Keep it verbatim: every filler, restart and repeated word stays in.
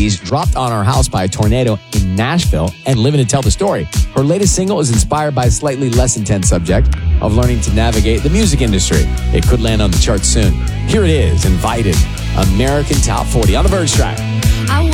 fifties, dropped on our house by a tornado in Nashville, and living to tell the story. Her latest single is inspired by a slightly less intense subject of learning to navigate the music industry. It could land on the charts soon. Here it is, Invited, American Top forty on the Verge track. I